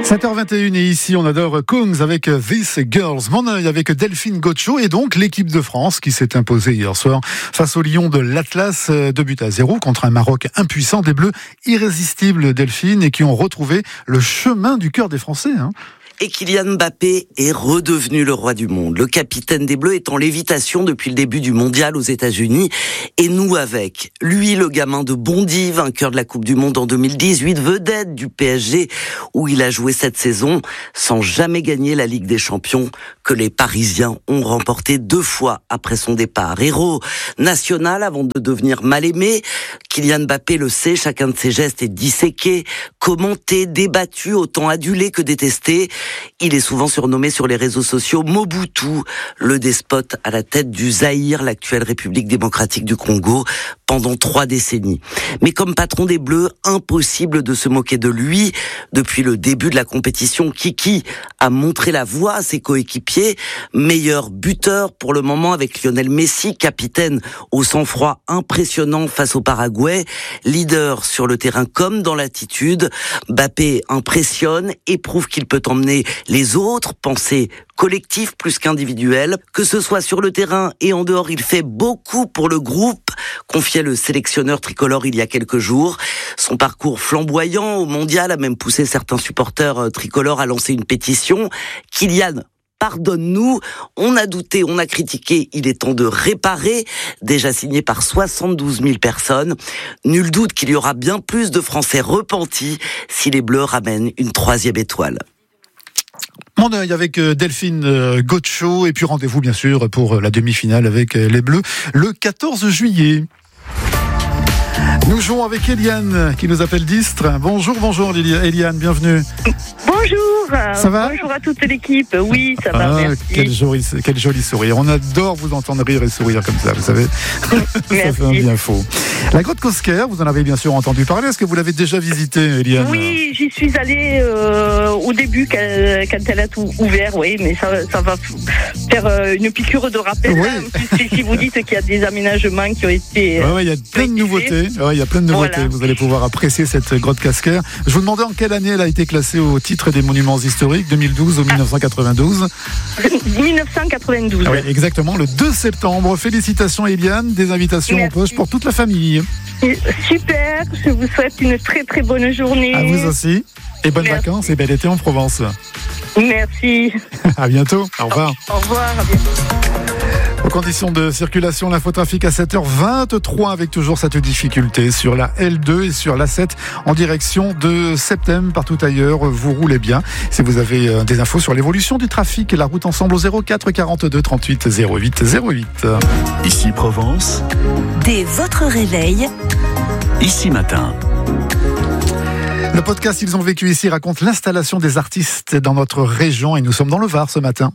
7h21 et ici on adore Kungs avec This Girls. Mon œil avec Delphine Gaucho et donc l'équipe de France qui s'est imposée hier soir face aux Lions de l'Atlas, 2-0 contre un Maroc impuissant, des Bleus irrésistibles Delphine et qui ont retrouvé le chemin du cœur des Français. Et Kylian Mbappé est redevenu le roi du monde. Le capitaine des Bleus est en lévitation depuis le début du mondial aux États-Unis. Et nous avec. Lui, le gamin de Bondy, vainqueur de la Coupe du Monde en 2018, vedette du PSG, où il a joué cette saison sans jamais gagner la Ligue des Champions, que les Parisiens ont remporté 2 fois après son départ. Héros national avant de devenir mal aimé. Kylian Mbappé le sait, chacun de ses gestes est disséqué, commenté, débattu, autant adulé que détesté. Il est souvent surnommé sur les réseaux sociaux Mobutu, le despote à la tête du Zaïre, l'actuelle République démocratique du Congo, pendant 3 décennies. Mais comme patron des Bleus, impossible de se moquer de lui. Depuis le début de la compétition, Kiki a montré la voie à ses coéquipiers. Meilleur buteur pour le moment avec Lionel Messi, capitaine au sang-froid impressionnant face au Paraguay. Leader sur le terrain comme dans l'attitude. Mbappé impressionne et prouve qu'il peut emmener les autres, pensée collective plus qu'individuelle. Que ce soit sur le terrain et en dehors, il fait beaucoup pour le groupe, confiait le sélectionneur tricolore il y a quelques jours. Son parcours flamboyant au mondial a même poussé certains supporters tricolores à lancer une pétition. Kylian, pardonne-nous, on a douté, on a critiqué, il est temps de réparer, déjà signé par 72 000 personnes. Nul doute qu'il y aura bien plus de Français repentis si les Bleus ramènent une 3e étoile. Mon œil avec Delphine Gaucho et puis rendez-vous bien sûr pour la demi-finale avec les Bleus le 14 juillet. Nous jouons avec Eliane qui nous appelle d'Istres. Bonjour Eliane, bienvenue. Bonjour. Ça va ? Bonjour à toute l'équipe. Oui, ça va, merci. Quel joli sourire. On adore vous entendre rire et sourire comme ça, vous savez. Merci. Ça fait un bien faux. La grotte Cosquer, vous en avez bien sûr entendu parler. Est-ce que vous l'avez déjà visitée, Eliane ? Oui, j'y suis allée au début quand elle a tout ouvert, oui, mais ça va faire une piqûre de rappel. Oui. Hein, si vous dites qu'il y a des aménagements qui ont été... il y a plein de nouveautés. Il y a plein de nouveautés. Voilà. Vous allez pouvoir apprécier cette grotte Cosquer. Je vous demandais en quelle année elle a été classée au titre des monuments historiques, 2012 ou 1992 1992. Ah oui, exactement, le 2 septembre. Félicitations Eliane, des invitations en poche pour toute la famille. Super, je vous souhaite une très très bonne journée. À vous aussi, et bonnes vacances et bel été en Provence. Merci. À bientôt, au revoir. Au revoir, à bientôt. Aux conditions de circulation, l'infotrafic à 7h23 avec toujours cette difficulté sur la L2 et sur l'A7 en direction de Septem. Partout ailleurs, vous roulez bien. Si vous avez des infos sur l'évolution du trafic, la route ensemble au 04 42 38 08 08. Ici Provence. Dès votre réveil. Ici Matin. Le podcast Ils ont vécu ici raconte l'installation des artistes dans notre région et nous sommes dans le Var ce matin.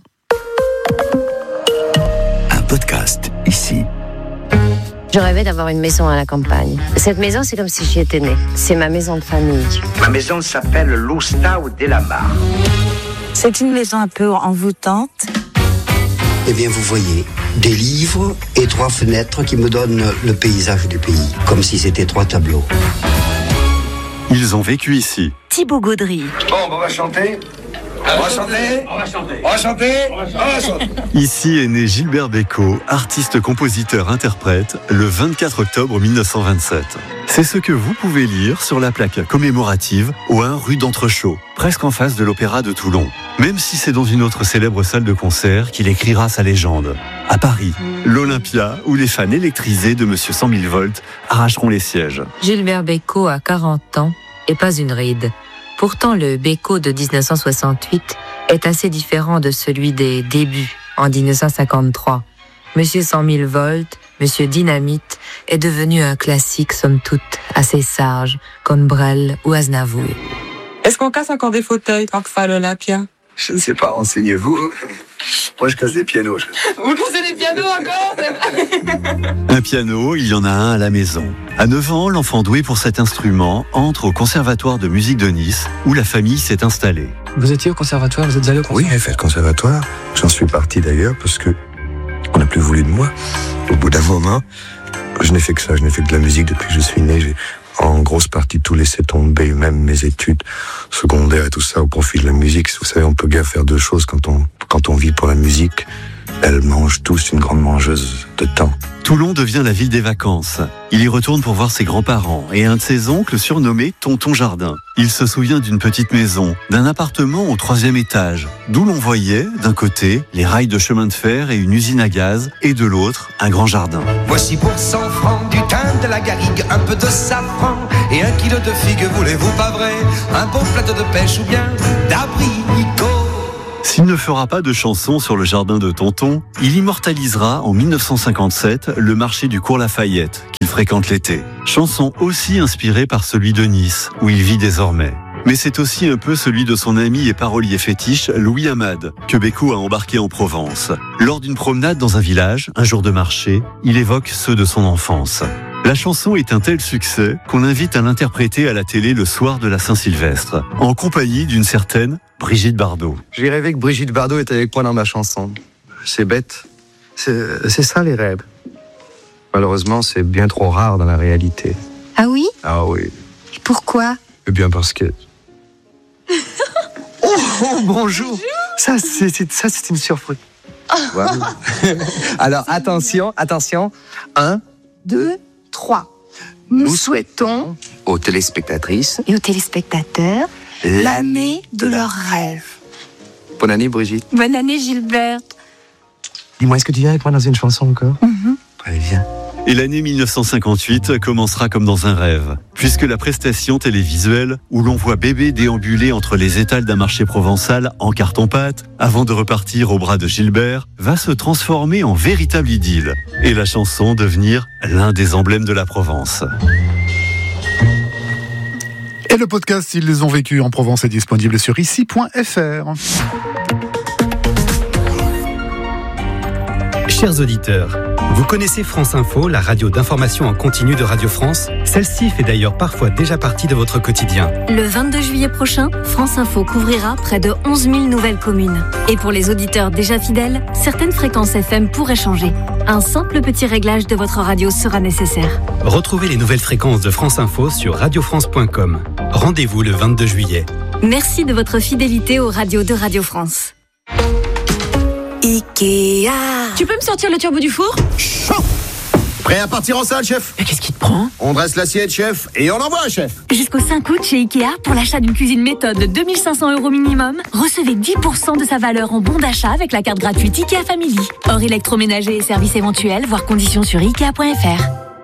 Podcast ici. Je rêvais d'avoir une maison à la campagne. Cette maison, c'est comme si j'y étais née. C'est ma maison de famille. Ma maison s'appelle l'Oustau de la Mar. C'est une maison un peu envoûtante. Eh bien, vous voyez, des livres et 3 fenêtres qui me donnent le paysage du pays, comme si c'était 3 tableaux. Ils ont vécu ici. Thibaut Gaudry. Bon, on va chanter. On va chanter. Ici est né Gilbert Bécaud, artiste, compositeur, interprète, le 24 octobre 1927. C'est ce que vous pouvez lire sur la plaque commémorative au 1 rue d'Entrechaux, presque en face de l'Opéra de Toulon. Même si c'est dans une autre célèbre salle de concert qu'il écrira sa légende. À Paris, l'Olympia, où les fans électrisés de Monsieur 100 000 volts arracheront les sièges. Gilbert Bécaud a 40 ans et pas une ride. Pourtant, le Bécaud de 1968 est assez différent de celui des débuts, en 1953. Monsieur 100 000 volts, Monsieur Dynamite, est devenu un classique, somme toute, assez sage, comme Brel ou Aznavour. Est-ce qu'on casse encore des fauteuils tant que fait à l'Olympia ? Je ne sais pas, renseignez-vous. Moi, je casse des pianos. Vous cassez des pianos encore ? Un piano, il y en a un à la maison. À 9 ans, l'enfant doué pour cet instrument entre au Conservatoire de musique de Nice, où la famille s'est installée. Vous étiez au conservatoire, vous êtes allé au conservatoire ? Oui, j'ai fait le conservatoire. J'en suis parti d'ailleurs parce que on n'a plus voulu de moi. Au bout d'un moment, je n'ai fait que ça. Je n'ai fait que de la musique depuis que je suis né. en grosse partie tout laissé tomber, même mes études secondaires et tout ça, au profit de la musique. Vous savez, on peut bien faire deux choses quand on vit pour la musique. Elle mange tous une grande mangeuse de temps. Toulon devient la ville des vacances. Il y retourne pour voir ses grands-parents et un de ses oncles surnommé Tonton Jardin. Il se souvient d'une petite maison, d'un appartement au 3e étage, d'où l'on voyait, d'un côté, les rails de chemin de fer et une usine à gaz, et de l'autre, un grand jardin. Voici pour 100 francs du thym, de la garrigue, un peu de safran et 1 kilo de figues, voulez-vous pas vrai? Un bon plateau de pêche ou bien d'abricot. S'il ne fera pas de chanson sur le jardin de Tonton, il immortalisera en 1957 le marché du Cours Lafayette, qu'il fréquente l'été. Chanson aussi inspirée par celui de Nice, où il vit désormais. Mais c'est aussi un peu celui de son ami et parolier fétiche Louis Amade, que Bécaud a embarqué en Provence. Lors d'une promenade dans un village, un jour de marché, il évoque ceux de son enfance. La chanson est un tel succès qu'on l'invite à l'interpréter à la télé le soir de la Saint-Sylvestre, en compagnie d'une certaine Brigitte Bardot. J'ai rêvé que Brigitte Bardot était avec moi dans ma chanson. C'est bête. C'est ça les rêves. Malheureusement, c'est bien trop rare dans la réalité. Ah oui? Ah oui. Pourquoi? Eh bien parce que... oh, bonjour. Ça, c'est une surprise. Voilà. Alors, attention. 1, 2, 3. Nous souhaitons aux téléspectatrices et aux téléspectateurs l'année de leurs rêves. Bonne année, Brigitte. Bonne année, Gilberte. Dis-moi, est-ce que tu viens avec moi dans une chanson encore? Allez, viens. Et l'année 1958 commencera comme dans un rêve, puisque la prestation télévisuelle, où l'on voit bébé déambuler entre les étals d'un marché provençal en carton-pâte, avant de repartir au bras de Gilbert, va se transformer en véritable idylle, et la chanson devenir l'un des emblèmes de la Provence. Et le podcast Ils les ont vécus en Provence est disponible sur ici.fr. Chers auditeurs, vous connaissez France Info, la radio d'information en continu de Radio France? Celle-ci fait d'ailleurs parfois déjà partie de votre quotidien. Le 22 juillet prochain, France Info couvrira près de 11 000 nouvelles communes. Et pour les auditeurs déjà fidèles, certaines fréquences FM pourraient changer. Un simple petit réglage de votre radio sera nécessaire. Retrouvez les nouvelles fréquences de France Info sur radiofrance.com. Rendez-vous le 22 juillet. Merci de votre fidélité aux radios de Radio France. Ikea. Tu peux me sortir le turbo du four? Chaud. Prêt à partir en salle, chef? Mais qu'est-ce qui te prend? On dresse l'assiette, chef, et on envoie, chef. Jusqu'au 5 août chez Ikea, pour l'achat d'une cuisine méthode de 2 500 € minimum, recevez 10% de sa valeur en bon d'achat avec la carte gratuite Ikea Family. Hors électroménager et services éventuels, voir conditions sur Ikea.fr.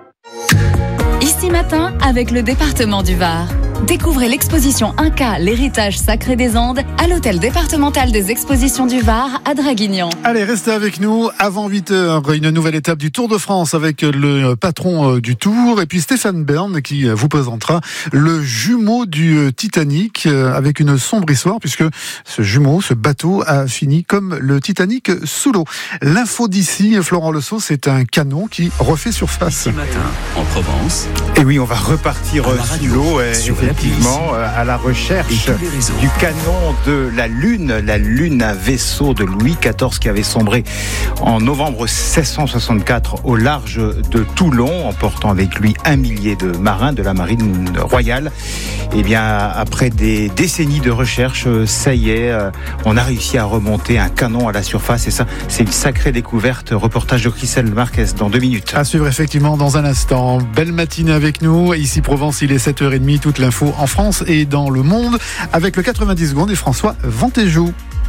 Ici Matin, avec le département du Var. Découvrez l'exposition Inca, l'héritage sacré des Andes, à l'hôtel départemental des expositions du Var à Draguignan. Allez, restez avec nous. Avant 8h, une nouvelle étape du Tour de France avec le patron du Tour et puis Stéphane Bern qui vous présentera le jumeau du Titanic avec une sombre histoire puisque ce bateau a fini comme le Titanic sous l'eau. L'info d'ici, Florent Lesault, c'est un canon qui refait surface. Ce matin, en Provence. Et oui, on va repartir sous l'eau, effectivement, à la recherche du canon de la Lune, un vaisseau de Louis XIV qui avait sombré en novembre 1664 au large de Toulon, emportant avec lui 1 millier de marins de la marine royale. Et bien, après des décennies de recherche, ça y est, on a réussi à remonter un canon à la surface. Et ça, c'est une sacrée découverte. Reportage de Christelle Marquez dans 2 minutes. À suivre effectivement dans un instant. Belle matinée avec nous. Ici Provence, il est 7h30. Toute l'info en France et dans le monde avec le 90 secondes et François Ventéjou.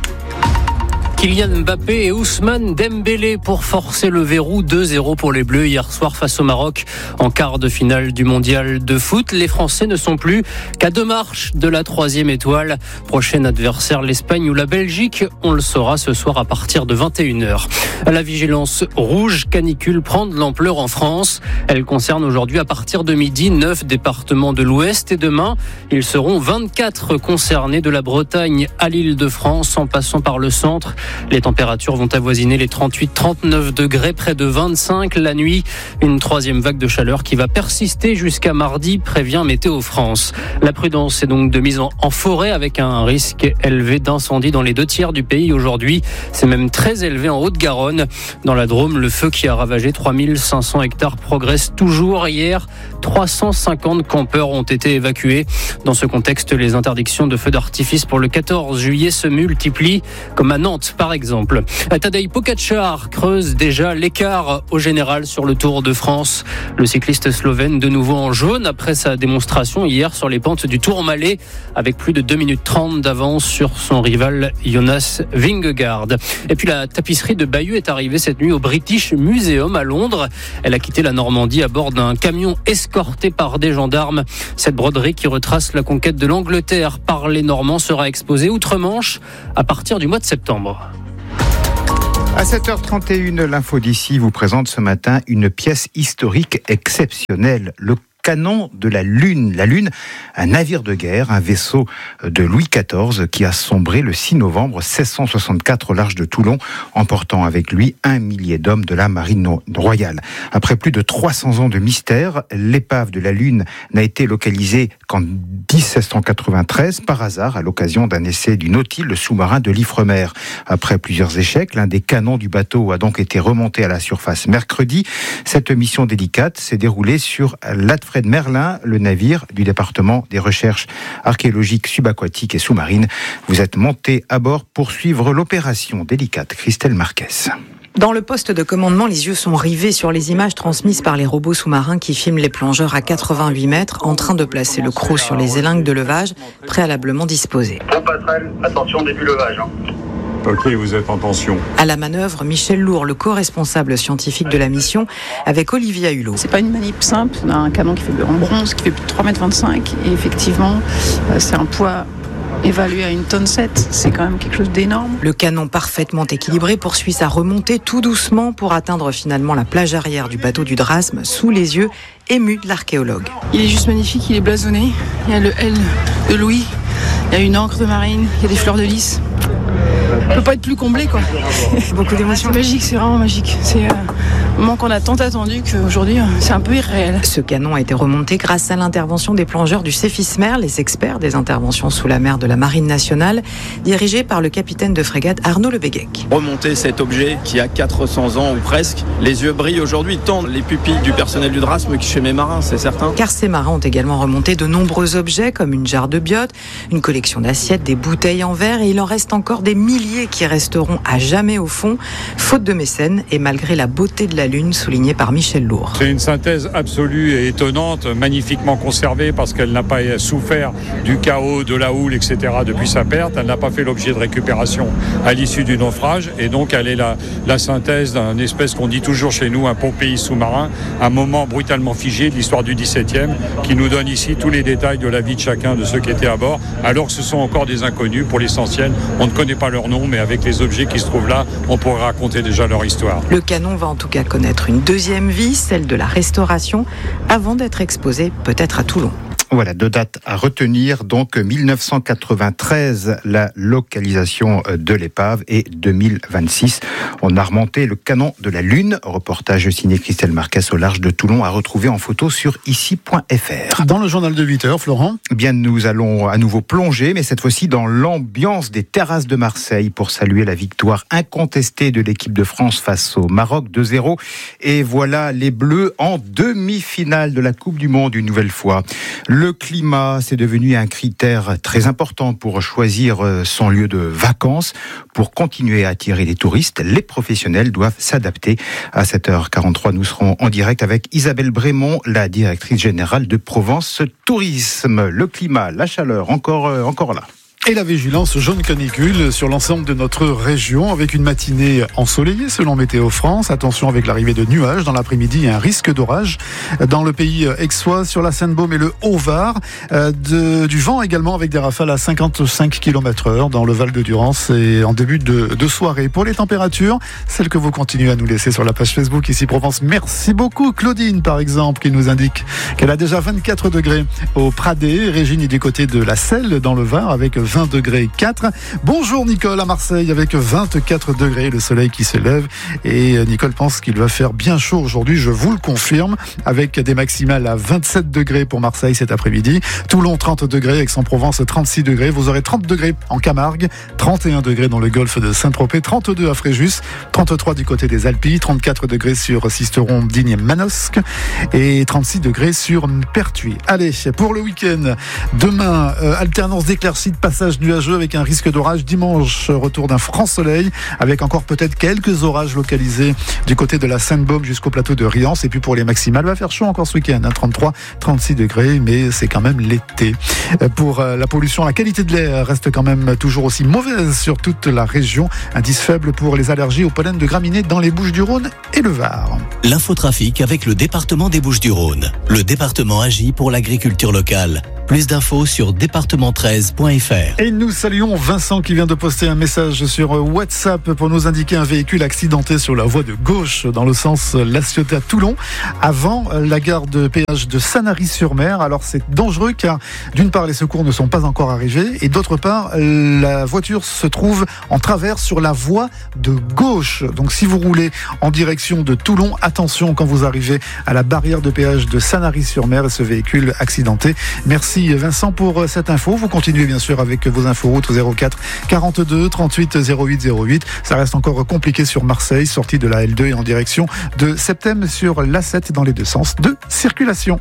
Kylian Mbappé et Ousmane Dembélé pour forcer le verrou. 2-0 pour les Bleus hier soir face au Maroc en quart de finale du mondial de foot. Les Français ne sont plus qu'à 2 marches de la 3e étoile. Prochain adversaire, l'Espagne ou la Belgique. On le saura ce soir à partir de 21h. La vigilance rouge canicule prend de l'ampleur en France. Elle concerne aujourd'hui à partir de midi 9 départements de l'Ouest et demain, ils seront 24 concernés de la Bretagne à l'Île-de-France en passant par le centre Les températures vont avoisiner les 38-39 degrés, près de 25 la nuit. Une troisième vague de chaleur qui va persister jusqu'à mardi, prévient Météo France. La prudence est donc de mise en forêt avec un risque élevé d'incendie dans les 2/3 du pays aujourd'hui. C'est même très élevé en Haute-Garonne. Dans la Drôme, le feu qui a ravagé 3500 hectares progresse toujours. Hier, 350 campeurs ont été évacués. Dans ce contexte, les interdictions de feux d'artifice pour le 14 juillet se multiplient, comme à Nantes par exemple. Tadej Pogačar creuse déjà l'écart au général sur le Tour de France. Le cycliste slovène de nouveau en jaune après sa démonstration hier sur les pentes du Tourmalet, avec plus de 2 minutes 30 d'avance sur son rival Jonas Vingegaard. Et puis la tapisserie de Bayeux est arrivée cette nuit au British Museum à Londres. Elle a quitté la Normandie à bord d'un camion escorté par des gendarmes. Cette broderie qui retrace la conquête de l'Angleterre par les Normands sera exposée outre-Manche à partir du mois de septembre. À 7h31, l'info d'ici vous présente ce matin une pièce historique exceptionnelle. Le canon de la Lune. La Lune, un navire de guerre, un vaisseau de Louis XIV qui a sombré le 6 novembre 1664 au large de Toulon, emportant avec lui 1 millier d'hommes de la marine royale. Après plus de 300 ans de mystère, l'épave de la Lune n'a été localisée qu'en 1793, par hasard, à l'occasion d'un essai du Nautil, le sous-marin de l'Ifremer. Après plusieurs échecs, l'un des canons du bateau a donc été remonté à la surface mercredi. Cette mission délicate s'est déroulée sur l'Alfred Merlin, le navire du département des recherches archéologiques subaquatiques et sous-marines. Vous êtes monté à bord pour suivre l'opération délicate. Christelle Marquez. Dans le poste de commandement, les yeux sont rivés sur les images transmises par les robots sous-marins qui filment les plongeurs à 88 mètres en train de placer le crew sur les élingues de levage préalablement disposées. Bon passerelle, attention début levage. Ok, vous êtes en tension. À la manœuvre, Michel Lourd, le co-responsable scientifique de la mission, avec Olivia Hulot. C'est pas une manip simple, on a un canon qui fait en bronze, qui fait plus de 3,25 m et effectivement, c'est un poids évalué à 1,7 tonne. C'est quand même quelque chose d'énorme. Le canon parfaitement équilibré poursuit sa remontée tout doucement pour atteindre finalement la plage arrière du bateau du Drasme, sous les yeux émus de l'archéologue. Il est juste magnifique, il est blasonné. Il y a le L de Louis, il y a une encre de marine, il y a des fleurs de lys. On peut pas être plus comblé, quoi. Beaucoup d'émotions. C'est magique, c'est vraiment magique. C'est un moment qu'on a tant attendu qu'aujourd'hui, c'est un peu irréel. Ce canon a été remonté grâce à l'intervention des plongeurs du Cefismer, les experts des interventions sous la mer de la Marine nationale, dirigés par le capitaine de frégate Arnaud Le Béguec. Remonter cet objet qui a 400 ans ou presque, les yeux brillent aujourd'hui, tant les pupilles du personnel du Drasme que chez mes marins, c'est certain. Car ces marins ont également remonté de nombreux objets, comme une jarre de biote, une collection d'assiettes, des bouteilles en verre, et il en reste encore des milliers qui resteront à jamais au fond, faute de mécènes et malgré la beauté de la Lune soulignée par Michel Lourd. C'est une synthèse absolue et étonnante, magnifiquement conservée parce qu'elle n'a pas souffert du chaos, de la houle, etc. depuis sa perte. Elle n'a pas fait l'objet de récupération à l'issue du naufrage et donc elle est la synthèse d'une espèce qu'on dit toujours chez nous, un Pompéi sous-marin, un moment brutalement figé de l'histoire du XVIIe qui nous donne ici tous les détails de la vie de chacun de ceux qui étaient à bord, alors que ce sont encore des inconnus pour l'essentiel. On ne connaît pas leur nom, mais avec les objets qui se trouvent là, on pourrait raconter déjà leur histoire. Le canon va en tout cas connaître une deuxième vie, celle de la restauration, avant d'être exposé peut-être à Toulon. Voilà, 2 dates à retenir. Donc, 1993, la localisation de l'épave, et 2026, on a remonté le canon de la Lune. Reportage signé Christelle Marquez au large de Toulon, à retrouver en photo sur ici.fr. Dans le journal de 8h, Florent. Bien, nous allons à nouveau plonger, mais cette fois-ci dans l'ambiance des terrasses de Marseille pour saluer la victoire incontestée de l'équipe de France face au Maroc 2-0. Et voilà les Bleus en demi-finale de la Coupe du Monde une nouvelle fois. Le climat, c'est devenu un critère très important pour choisir son lieu de vacances. Pour continuer à attirer les touristes, les professionnels doivent s'adapter. À 7h43, nous serons en direct avec Isabelle Brémond, la directrice générale de Provence Tourisme. Le climat, la chaleur, encore là. Et la vigilance jaune canicule sur l'ensemble de notre région, avec une matinée ensoleillée selon Météo France. Attention avec l'arrivée de nuages dans l'après-midi, il y a un risque d'orage dans le pays aixois, sur la Seine-Baume et le Haut-Var. Du vent également, avec des rafales à 55 km/h dans le Val-de-Durance et en début de soirée. Pour les températures, celles que vous continuez à nous laisser sur la page Facebook ici Provence. Merci beaucoup Claudine par exemple, qui nous indique qu'elle a déjà 24 degrés au Pradet. Régine est du côté de la Selle dans le Var avec 20 degrés 4. Bonjour Nicole à Marseille avec 24 degrés, le soleil qui se lève. Et Nicole pense qu'il va faire bien chaud aujourd'hui, je vous le confirme, avec des maximales à 27 degrés pour Marseille cet après-midi. Toulon 30 degrés, Aix-en-Provence 36 degrés. Vous aurez 30 degrés en Camargue, 31 degrés dans le golfe de Saint-Tropez, 32 à Fréjus, 33 du côté des Alpilles, 34 degrés sur Sisteron, Digne et Manosque et 36 degrés sur Pertuis. Allez, pour le week-end, demain, alternance d'éclaircies, de passage nuageux avec un risque d'orage. Dimanche, retour d'un franc soleil avec encore peut-être quelques orages localisés du côté de la Sainte-Baume jusqu'au plateau de Riance. Et puis pour les maximales, va faire chaud encore ce week-end, 33, 36 degrés, mais c'est quand même l'été. Pour la pollution, la qualité de l'air reste quand même toujours aussi mauvaise sur toute la région. Indice faible pour les allergies au pollen de graminées dans les Bouches-du-Rhône et le Var. L'infotrafic avec le département des Bouches-du-Rhône. Le département agit pour l'agriculture locale. Plus d'infos sur département13.fr. Et nous saluons Vincent qui vient de poster un message sur WhatsApp pour nous indiquer un véhicule accidenté sur la voie de gauche dans le sens La Ciotat-Toulon avant la gare de péage de Sanary-sur-Mer. Alors c'est dangereux car d'une part les secours ne sont pas encore arrivés et d'autre part la voiture se trouve en travers sur la voie de gauche. Donc si vous roulez en direction de Toulon, attention quand vous arrivez à la barrière de péage de Sanary-sur-Mer et ce véhicule accidenté. Merci Vincent pour cette info. Vous continuez bien sûr avec vos inforoutes au 04 42 38 08 08. Ça reste encore compliqué sur Marseille, sortie de la L2 et en direction de Septem sur l'A7 dans les deux sens de circulation.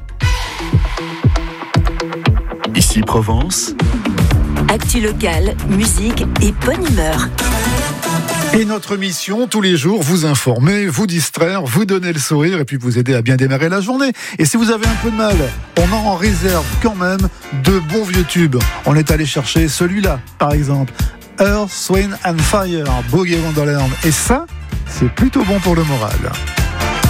Ici Provence. Actu locale, musique et bonne humeur. Et notre mission, tous les jours, vous informer, vous distraire, vous donner le sourire et puis vous aider à bien démarrer la journée. Et si vous avez un peu de mal, on en réserve quand même de bons vieux tubes. On est allé chercher celui-là, par exemple. Earth, Wind and Fire, Boogie Wonderland. Et ça, c'est plutôt bon pour le moral.